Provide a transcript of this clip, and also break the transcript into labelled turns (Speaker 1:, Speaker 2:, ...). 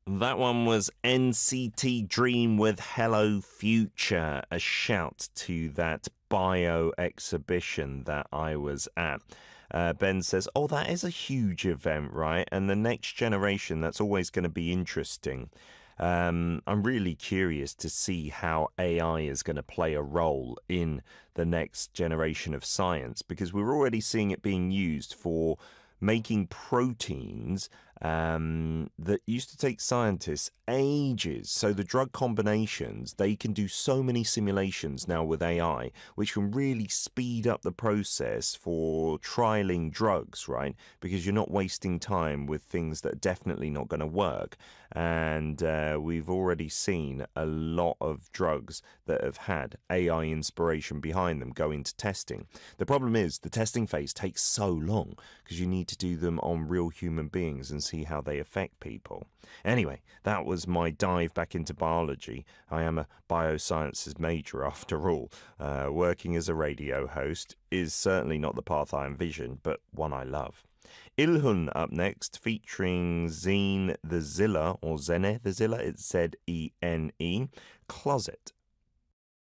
Speaker 1: That one was NCT Dream with Hello Future, a shout to that bio exhibition that I was at. Ben says, oh, that is a huge event, right? And the next generation, that's always going to be interesting. I'm really curious to see how AI is going to play a role in the next generation of science, because we're already seeing it being used for making proteins that used to take scientists ages. So the drug combinations, they can do so many simulations now with AI, which can really speed up the process for trialing drugs, right? Because you're not wasting time with things that are definitely not going to work. And we've already seen a lot of drugs that have had AI inspiration behind them go into testing. The problem is the testing phase takes so long because you need to do them on real human beings and see how they affect people. Anyway, that was my dive back into biology. I am a biosciences major after all. Working as a radio host is certainly not the path I envisioned, but one I love. Ilhun up next, featuring Zine the Zilla, or Zene the Zilla, it's Zene, Closet.